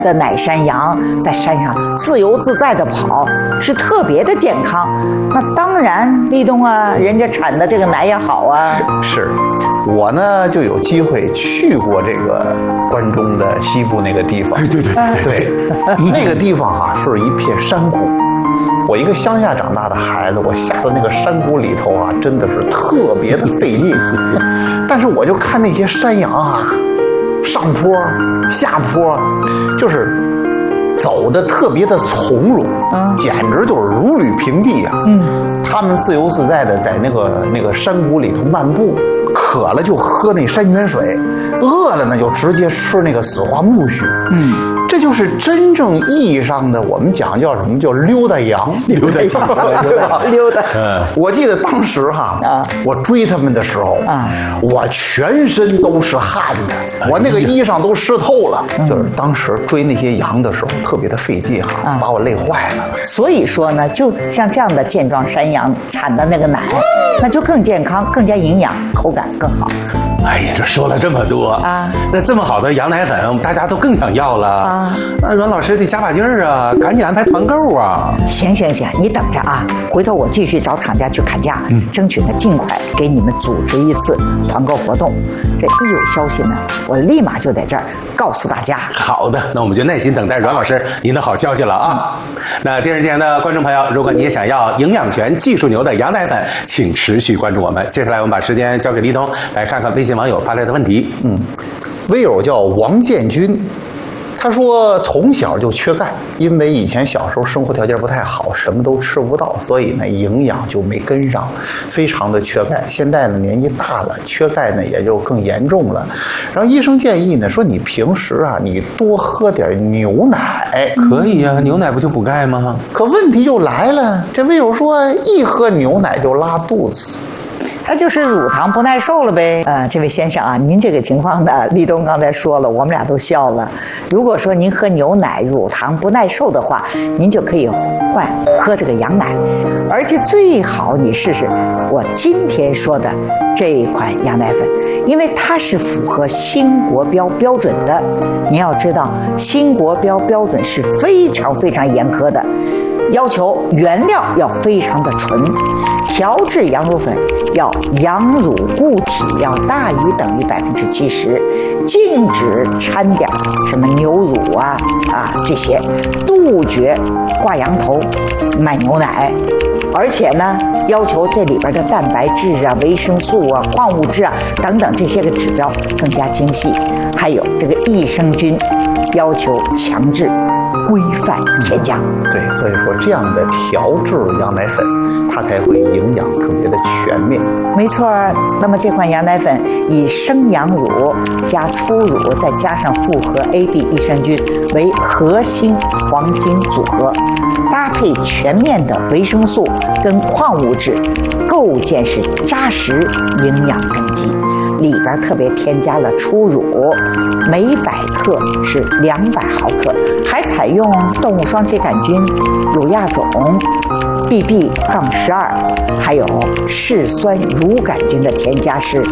的奶山羊在山上自由自在的跑，是特别的健康。那当然，立冬啊，人家产的这个奶也好啊。 是，我呢就有机会去过这个关中的西部那个地方。对，那个地方啊是一片山谷。我一个乡下长大的孩子，我下到那个山谷里头啊，真的是特别的费劲。但是我就看那些山羊啊，上坡下坡，就是走的特别的从容，简直就是如履平地啊。他们自由自在的在那个山谷里头漫步，渴了就喝那山泉水，饿了呢就直接吃那个紫花苜蓿。这就是真正意义上的我们讲叫什么，叫溜达羊，溜达羊，对吧？ 溜达。 我记得当时哈，我追他们的时候，我全身都是汗的，我那个衣裳都湿透了。就是当时追那些羊的时候特别的费劲哈，把我累坏了。 所以说呢，就像这样的健壮山羊产的那个奶，那就更健康、更加营养，口感更好。 哎呀，这说了这么多啊，那这么好的羊奶粉，大家都更想要了啊。那阮老师得加把劲儿啊，赶紧安排团购啊！ 行，你等着啊，回头我继续找厂家去砍价，争取呢尽快给你们组织一次团购活动。这一有消息呢，我立马就在这儿告诉大家。 好的，那我们就耐心等待阮老师您的好消息了啊。那电视前的观众朋友，如果你也想要营养全、技术牛的羊奶粉，请持续关注我们。接下来我们把时间交给立冬，来看看微信网友发来的问题。 微友叫王建军，他说从小就缺钙，因为以前小时候生活条件不太好，什么都吃不到，所以呢营养就没跟上，非常的缺钙。现在呢年纪大了，缺钙呢也就更严重了。然后医生建议呢说，你平时啊你多喝点牛奶。 可以啊，牛奶不就补钙吗？ 可问题就来了，这微友说一喝牛奶就拉肚子。 他就是乳糖不耐受了呗。这位先生啊，您这个情况呢，立冬刚才说了，我们俩都笑了。如果说您喝牛奶乳糖不耐受的话，您就可以换喝这个羊奶，而且最好你试试我今天说的这一款羊奶粉，因为它是符合新国标标准的。您要知道，新国标标准是非常非常严苛的，要求原料要非常的纯，调制羊乳粉要羊乳固体要大于等于70%，禁止掺点什么牛乳啊这些，杜绝挂羊头卖牛奶。而且呢，要求这里边的蛋白质啊、维生素啊、矿物质啊等等这些个指标更加精细，还有这个益生菌要求强制规范添加。 对，所以说这样的调制羊奶粉，它才会营养特别的全面。 没错，那么这款羊奶粉以生羊乳加初乳再加上复合 AB 益生菌为核心黄金组合，搭配全面的维生素跟矿物质，构建是扎实营养根基。里边特别添加了初乳，每100克是200毫克，还采用动物双歧杆菌、乳亚种、BB-12，还有嗜酸乳杆菌的添加是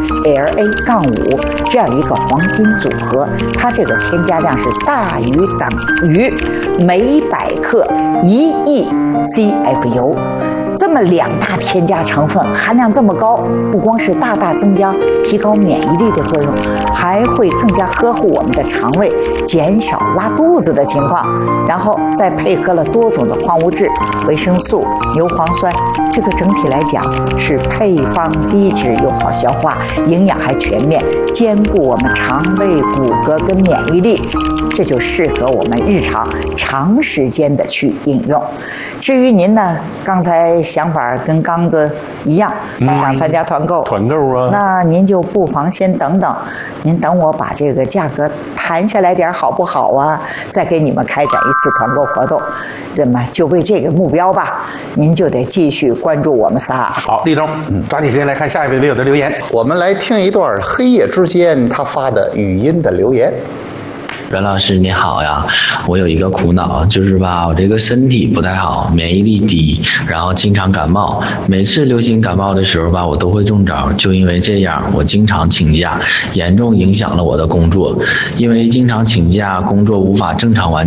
LA-5，这样一个黄金组合，它这个添加量是大于等于每100克1亿 CFU。这么2大添加成分含量这么高，不光是大大增加提高免疫力的作用，还会更加呵护我们的肠胃，减少拉肚子的情况。然后再配合了多种的矿物质、维生素、牛磺酸，这个整体来讲是配方低脂又好消化，营养还全面，兼顾我们肠胃、骨骼跟免疫力，这就适合我们日常长时间的去应用。至于您呢，刚才想法跟刚子一样，想参加团购啊， 那您就不妨先等等，您等我把这个价格谈下来点好不好啊？再给你们开展一次团购活动。那么就为这个目标吧，您就得继续关注我们仨。 好，立冬，抓紧时间来看下一位微友的留言。 我们来听一段黑夜之间他发的语音的留言。 阮老师你好呀，我有一个苦恼，就是吧，我这个身体不太好，免疫力低，然后经常感冒，每次流行感冒的时候吧，我都会中招，就因为这样，我经常请假，严重影响了我的工作，因为经常请假，工作无法正常完成。